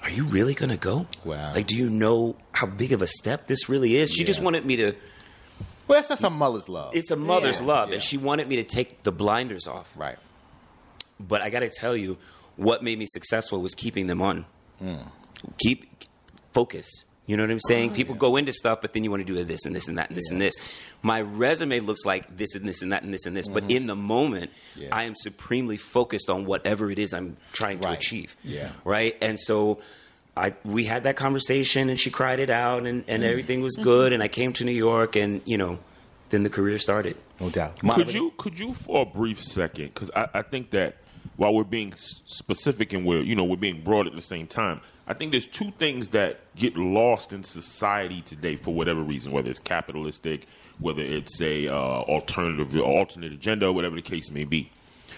are you really going to go? Wow. Like, do you know how big of a step this really is? She just wanted me to. Well, that's a mother's love. It's a mother's love, Yeah. and she wanted me to take the blinders off. Right. But I got to tell you, what made me successful was keeping them on. Keep focus. You know what I'm saying? People go into stuff, but then you want to do this and this and that and this and this. My resume looks like this and this and that and this and this. But in the moment, I am supremely focused on whatever it is I'm trying to achieve. Yeah. Right? And so we had that conversation, and she cried it out, and everything was good. And I came to New York, and, then the career started. No doubt. Could you for a brief second, because I think that while we're being specific and we're being broad at the same time, I think there's two things that get lost in society today for whatever reason, whether it's capitalistic, whether it's a alternate agenda, whatever the case may be.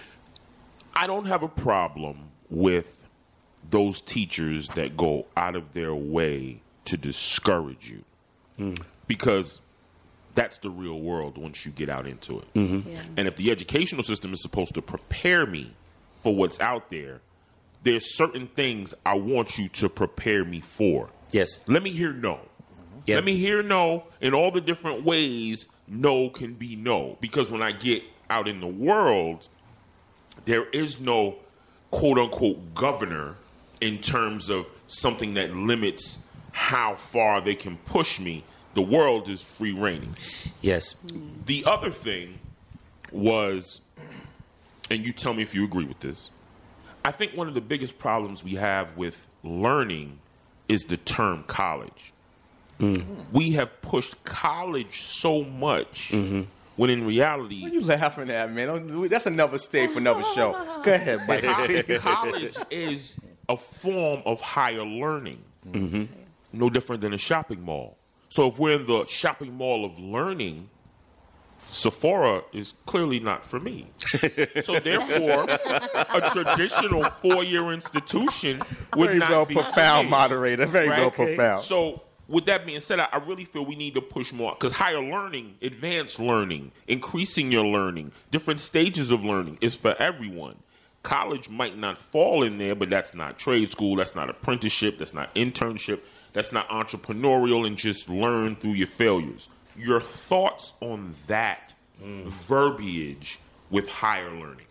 I don't have a problem with those teachers that go out of their way to discourage you, because that's the real world once you get out into it. Yeah. And if the educational system is supposed to prepare me for what's out there, there's certain things I want you to prepare me for. Yes. Let me hear no. Yeah. Let me hear no in all the different ways no can be no. Because when I get out in the world, there is no quote-unquote governor in terms of something that limits how far they can push me. The world is free reigning. Yes. The other thing was, and you tell me if you agree with this, I think one of the biggest problems we have with learning is the term college. We have pushed college so much when in reality... What are you laughing at, man? That's another stage for another show. Go ahead, Mike. College is a form of higher learning. No different than a shopping mall. So if we're in the shopping mall of learning, Sephora is clearly not for me. So therefore, a traditional 4-year institution would Very not well be profound, for me. moderator. Very well profound. So with that being said, I really feel we need to push more, because higher learning, advanced learning, increasing your learning, different stages of learning is for everyone. College might not fall in there, but that's not trade school, that's not apprenticeship, that's not internship, that's not entrepreneurial and just learn through your failures. Your thoughts on that verbiage with higher learning?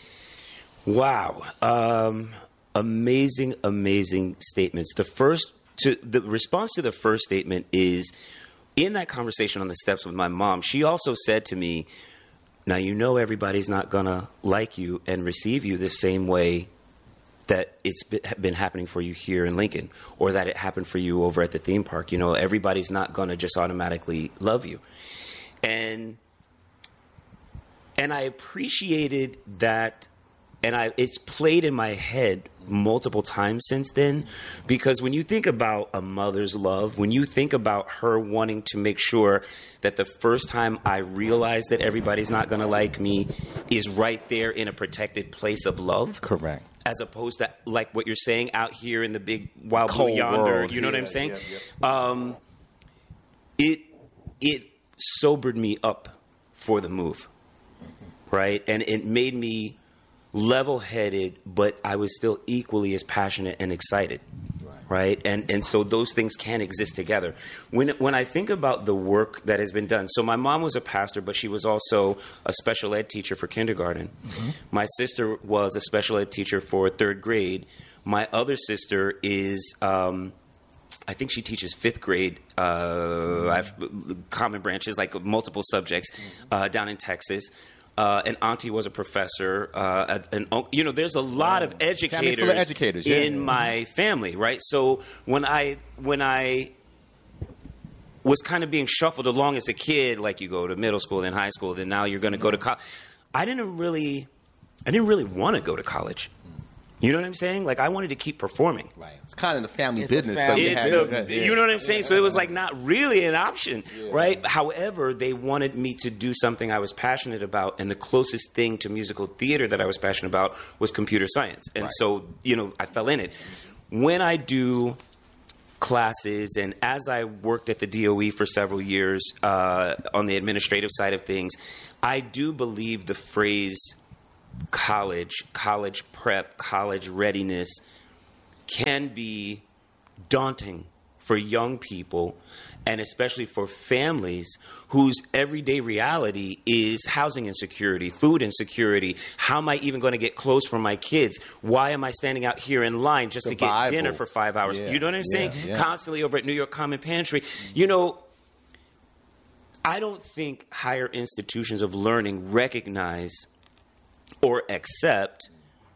Wow. Amazing, amazing statements. The response to the first statement is, in that conversation on the steps with my mom, she also said to me, now everybody's not going to like you and receive you the same way that it's been happening for you here in Lincoln, or that it happened for you over at the theme park. Everybody's not going to just automatically love you. And I appreciated that, and it's played in my head multiple times since then, because when you think about a mother's love, when you think about her wanting to make sure that the first time I realize that everybody's not going to like me is right there in a protected place of love. Correct. As opposed to, like what you're saying, out here in the big wild blue Cold yonder. world. You know what I'm saying? Yeah. It sobered me up for the move, right? And it made me level-headed, but I was still equally as passionate and excited, right? And so those things can exist together. When I think about the work that has been done, so my mom was a pastor, but she was also a special ed teacher for kindergarten. My sister was a special ed teacher for 3rd grade. My other sister is, I think she teaches 5th grade, common branches, like multiple subjects, down in Texas. An auntie was a professor. There's a lot of educators, in my family, right? So when I was kind of being shuffled along as a kid, like you go to middle school, then high school, then now you're going to go to college. I didn't really want to go to college. You know what I'm saying? Like, I wanted to keep performing. Right. It's kind of the family business. You know what I'm saying? So it was like not really an option, right? However, they wanted me to do something I was passionate about, and the closest thing to musical theater that I was passionate about was computer science. And so, I fell in it. When I do classes, and as I worked at the DOE for several years on the administrative side of things, I do believe the phrase college prep, college readiness can be daunting for young people, and especially for families whose everyday reality is housing insecurity, food insecurity. How am I even going to get clothes for my kids? Why am I standing out here in line just to get dinner for 5 hours? Yeah. You know what I'm saying? Yeah. Constantly over at New York Common Pantry. You know, I don't think higher institutions of learning recognize or accept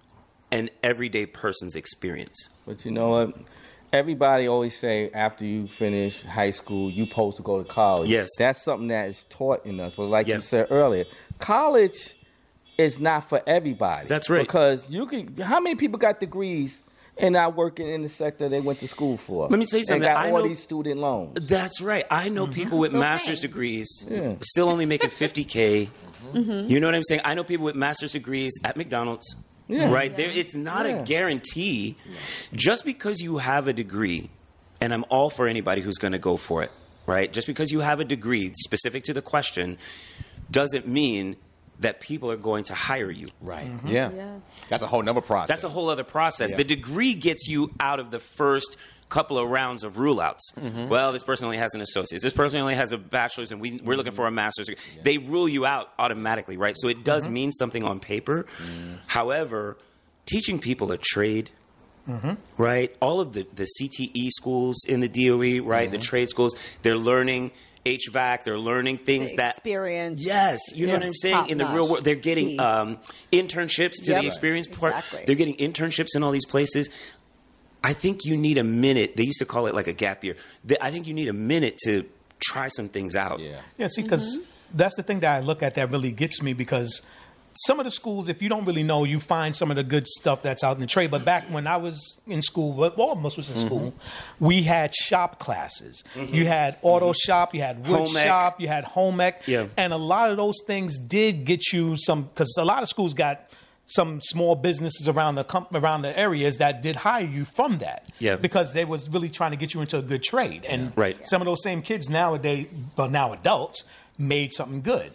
an everyday person's experience. But you know what? Everybody always say after you finish high school, you supposed to go to college. Yes. That's something that is taught in us. But like you Yes. said earlier, college is not for everybody. That's right. Because you can. How many people got degrees and not working in the sector they went to school for? Let me tell you something. And got I all know- these student loans. That's right. I know people with Still master's paying. degrees Yeah. still only making $50K. You know what I'm saying? I know people with master's degrees at McDonald's. Yeah. Right there, it's not Yeah. a guarantee. Just because you have a degree, and I'm all for anybody who's going to go for it, right? Just because you have a degree specific to the question doesn't mean that people are going to hire you. Right. Mm-hmm. Yeah. Yeah. That's a whole nother process. That's a whole other process. Yeah. The degree gets you out of the first couple of rounds of rule outs. Well, this person only has an associate's. This person only has a bachelor's, and we're looking for a master's degree. They rule you out automatically, right? So it does mean something on paper. However, teaching people a trade, right? All of the CTE schools in the DOE, right? The trade schools, they're learning HVAC, they're learning things The that experience. Yes, you know what I'm is saying? In the real top-notch. world, they're getting Key. internships to Yep. the experience part. Exactly. They're getting internships in all these places. I think you need a minute. They used to call it like a gap year. I think you need a minute to try some things out. Yeah. Yeah, see, because that's the thing that I look at that really gets me, because some of the schools, if you don't really know, you find some of the good stuff that's out in the trade. But back when I was in school, well, all of us was in school, we had shop classes. You had auto shop, you had wood Home ec. shop, you had home ec. Yeah. And a lot of those things did get you some, because a lot of schools got some small businesses around the areas that did hire you from that. Yeah. Because they was really trying to get you into a good trade. And Right. some of those same kids nowadays, well, now adults, made something good.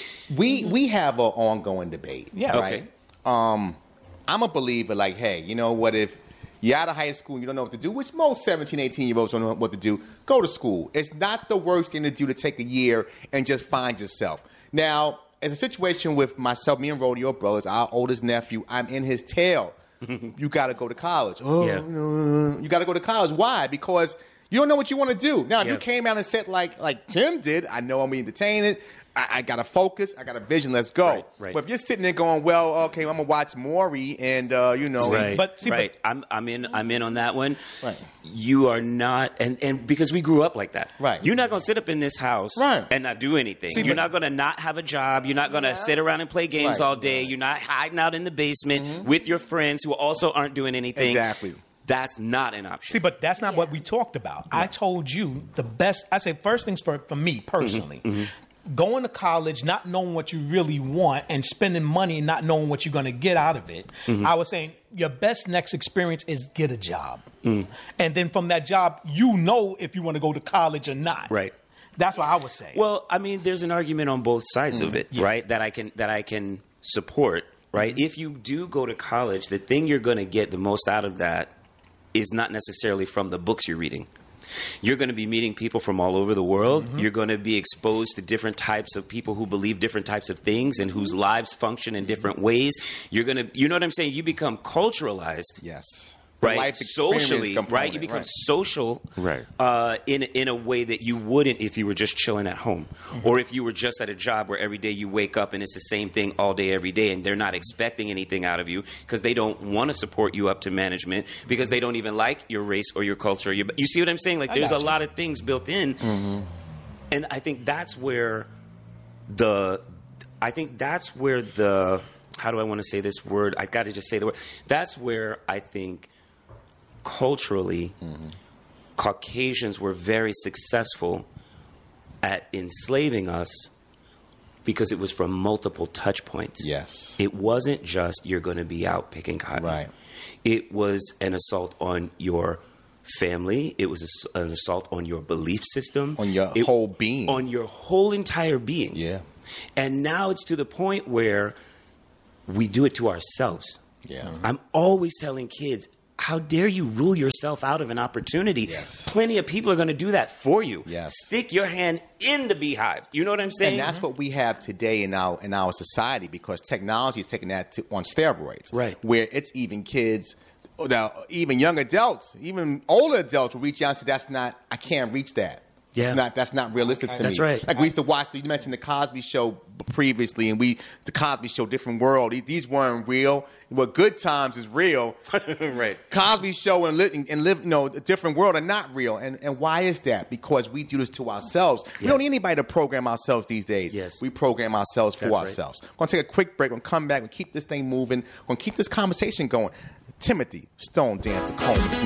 We have an ongoing debate. Yeah. Right? I'm a believer, like, hey, you know what, if you're out of high school and you don't know what to do, which most 17, 18-year-olds don't know what to do, go to school. It's not the worst thing to do to take a year and just find yourself. Now, as a situation with myself, me and Rodeo Brothers, our oldest nephew, I'm in his tail. You got to go to college. Oh, Yeah. no. You got to go to college. Why? Because you don't know what you want to do. Now, if Yeah. you came out and said like Tim did, I know I'm being entertaining. I got to focus. I got a vision. Let's go. Right. But if you're sitting there going, well, okay, I'm gonna watch Maury, and you know, Right, But- see, right. I'm in on that one. Right. You are not, and because we grew up like that. Right. You're not going to sit up in this house Right. and not do anything. See, You're but- not going to not have a job. You're not going to Yeah. sit around and play games Right. all day. You're not hiding out in the basement with your friends who also aren't doing anything. Exactly. That's not an option. See, but that's not what Yeah. we talked about. I told you the best. I say first things for me personally. Going to college, not knowing what you really want, and spending money and not knowing what you're going to get out of it. I was saying your best next experience is get a job, and then from that job, you know if you want to go to college or not. Right. That's what I was saying. Well, I mean, there's an argument on both sides of it, right? That I can support, right? If you do go to college, the thing you're going to get the most out of that is not necessarily from the books you're reading. You're going to be meeting people from all over the world. You're going to be exposed to different types of people who believe different types of things and whose lives function in different ways. You're going to, you know what I'm saying? You become culturalized. yes, The Right, life experience socially, component, right? You become social, Right. In a way that you wouldn't if you were just chilling at home, or if you were just at a job where every day you wake up and it's the same thing all day, every day, and they're not expecting anything out of you because they don't want to support you up to management because they don't even like your race or your culture. You see what I'm saying? Like, I there's a got you. lot of things built in, and I think that's where how do I want to say this word? I got to just say the word. That's where I think culturally, Caucasians were very successful at enslaving us because it was from multiple touch points. yes, It wasn't just you're going to be out picking cotton. Right. It was an assault on your family. It was an assault on your belief system. On your whole being. On your whole entire being. yeah, And now it's to the point where we do it to ourselves. yeah. I'm always telling kids, how dare you rule yourself out of an opportunity? Yes. Plenty of people are going to do that for you. Yes. Stick your hand in the beehive. You know what I'm saying? And that's what we have today in our society, because technology is taking that on steroids. Right. Where it's even kids, now, even young adults, even older adults will reach out and say, I can't reach that. Yeah. That's not realistic to me. That's right. Like we used to watch, you mentioned the Cosby Show previously, and the Cosby Show, different world. These weren't real. What Good Times is real. Right. Cosby Show and live, a different world are not real. And why is that? Because we do this to ourselves. We don't need anybody to program ourselves these days. Yes. We program ourselves for That's right. ourselves. We're going to take a quick break. We're going to come back and keep this thing moving. We're going to keep this conversation going. Timothy Stone Dancer Combs.